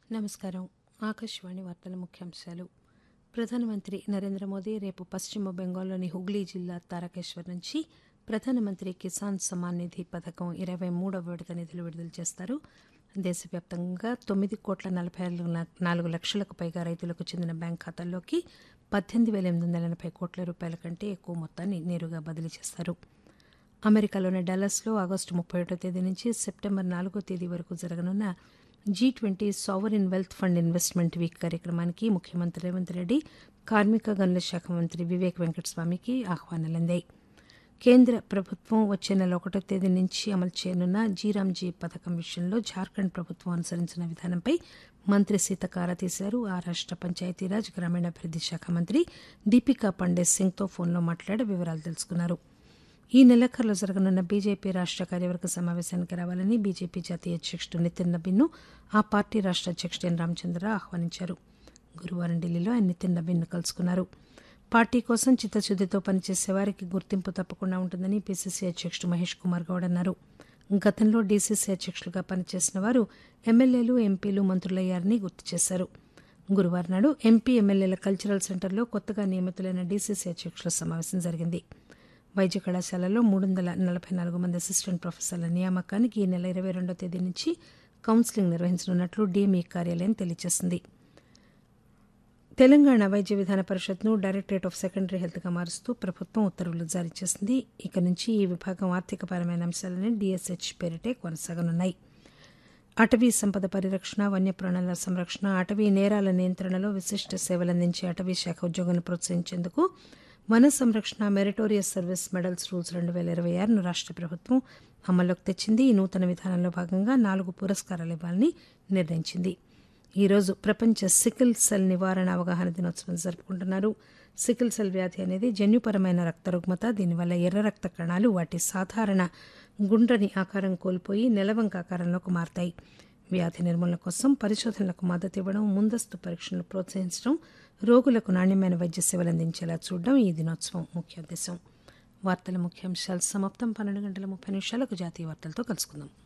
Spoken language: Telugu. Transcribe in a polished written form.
నమస్కారం. ఆకాశవాణి వార్తల ముఖ్యాంశాలు. ప్రధానమంత్రి నరేంద్ర మోదీ రేపు పశ్చిమ బెంగాల్లోని హుగ్లీ జిల్లా తారకేశ్వర్ నుంచి ప్రధానమంత్రి కిసాన్ సమ్మాన్ నిధి పథకం 23వ విడత నిధులు విడుదల చేస్తారు. దేశవ్యాప్తంగా 9,44 లక్షలకు పైగా రైతులకు చెందిన బ్యాంక్ ఖాతాల్లోకి 18,880 కోట్ల రూపాయల కంటే ఎక్కువ మొత్తాన్ని నేరుగా బదిలీ చేస్తారు. అమెరికాలోని డల్లాస్లో ఆగస్టు 31వ తేదీ నుంచి సెప్టెంబర్ 4వ తేదీ వరకు జరగనున్న G20 sovereign wealth fund investment week కార్యక్రమానికి ముఖ్యమంత్రి రేవంత్ రెడ్డి, కార్మిక గనుల శాఖ మంత్రి వివేక్ వెంకటస్వామికి ఆహ్వానాలందాయి. కేంద్ర ప్రభుత్వం వచ్చే నెల 1వ తేదీ నుంచి అమలు చేయనున్న జీరామ్జీ పథకం విషయంలో జార్ఖండ్ ప్రభుత్వం అనుసరించిన విధానంపై మంత్రి సీతక్క ఆరా తీశారు. ఆ రాష్ట పంచాయతీరాజ్ గ్రామీణాభివృద్ది శాఖ మంత్రి దీపికా పండే సింగ్తో ఫోన్లో మాట్లాడి వివరాలు తెలుసుకున్నారు. ఈ నెలాఖరులో జరగనున్న బీజేపీ రాష్ట కార్యవర్గ సమావేశానికి రావాలని బీజేపీ జాతీయ అధ్యకుడు నితిన్ నబీన్ను ఆ పార్టీ రాష్ట అధ్యకుడు ఎన్ రామచంద్రరావు ఆహ్వానించారు. గురువారం ఢిల్లీలో ఆయన నితిన్ నబీన్ను కలుసుకున్నారు. పార్టీ కోసం చిత్తశుద్దితో పనిచేసే వారికి గుర్తింపు తప్పకుండా ఉంటుందని పీసీసీ అధ్యకుడు మహేష్ కుమార్ గౌడ్ అన్నారు. గతంలో డీసీసీ అధ్యకులుగా పనిచేసిన వారు ఎమ్మెల్యేలు, ఎంపీలు, మంత్రులయ్యారని గుర్తు చేశారు. గురువారం నాడు ఎంపీ, ఎమ్మెల్యేల కల్చరల్ సెంటర్లో కొత్తగా నియమితులైన డీసీసీ అధ్యకుల సమావేశం జరిగింది. వైద్య కళాశాలలో 344 మంది అసిస్టెంట్ ప్రొఫెసర్ల నియామకానికి ఈ నెల 22వ తేదీ నుంచి కౌన్సిలింగ్ నిర్వహించనున్నట్లు డీఎంఈ కార్యాలయం తెలియజేసింది. తెలంగాణ వైద్య విధాన పరిషత్ను డైరెక్టరేట్ ఆఫ్ సెకండరీ హెల్త్గా మారుస్తూ ప్రభుత్వం ఉత్తర్వులు జారీ చేసింది. ఇక నుంచి ఈ విభాగం ఆర్థికపరమైన అంశాలని డీఎస్హెచ్ పేరిటే కొనసాగనున్నాయి. అటవీ సంపద పరిరక్షణ, వన్యప్రాణుల సంరక్షణ, అటవీ నేరాల నియంత్రణలో విశిష్ట సేవలందించే అటవీ శాఖ ఉద్యోగులను ప్రోత్సహించేందుకు వన సంరక్షణ మెరిటోరియస్ సర్వీస్ మెడల్స్ రూల్స్ 2026ను రాష్ట ప్రభుత్వం అమల్లోకి తెచ్చింది. ఈ నూతన విధానంలో భాగంగా 4 పురస్కారాలు ఇవ్వాలని నిర్ణయించింది. ఈరోజు ప్రపంచ సికిల్ సెల్ నివారణ అవగాహన దినోత్సవం జరుపుకుంటున్నారు. సికిల్ సెల్ వ్యాధి అనేది జన్యుపరమైన రక్త రుగ్మత. దీనివల్ల ఎర్ర రక్త కణాలు వాటి సాధారణ గుండ్రని ఆకారం కోల్పోయి నెలవంక ఆకారంలోకి మారతాయి. వ్యాధి నిర్మూలన కోసం పరిశోధనలకు మద్దతు ఇవ్వడం, ముందస్తు పరీక్షలను ప్రోత్సహించడం, రోగులకు నాణ్యమైన వైద్య సేవలు అందించేలా చూడడం ఈ దినోత్సవం ముఖ్య ఉద్దేశం. వార్తల ముఖ్యాంశాలు సమాప్తం. 12 గంటల 30 నిమిషాలకు జాతీయ వార్తలతో కలుసుకుందాం.